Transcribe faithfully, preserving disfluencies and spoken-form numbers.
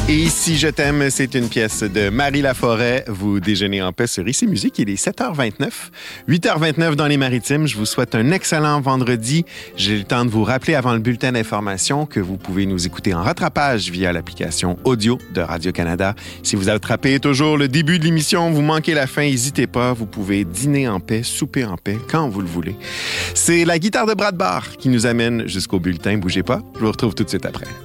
Et Si je t'aime, c'est une pièce de Marie Laforêt. Vous déjeunez en paix sur Ici Musique. Il est sept heures vingt-neuf. huit heures vingt-neuf dans les Maritimes. Je vous souhaite un excellent vendredi. J'ai le temps de vous rappeler avant le bulletin d'information que vous pouvez nous écouter en rattrapage via l'application audio de Radio-Canada. Si vous attrapez toujours le début de l'émission, vous manquez la fin, n'hésitez pas. Vous pouvez dîner en paix, souper en paix, quand vous le voulez. C'est la guitare de Brad Barr qui nous amène jusqu'au bulletin. Bougez pas. Je vous retrouve tout de suite après.